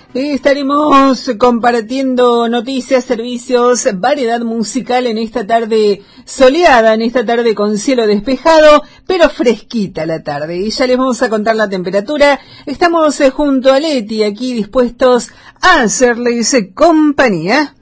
Estaremos compartiendo noticias, servicios, variedad musical en esta tarde soleada, en esta tarde con cielo despejado, pero fresquita la tarde. Y ya les vamos a contar la temperatura. Estamos junto a Leti aquí dispuestos a hacerles compañía.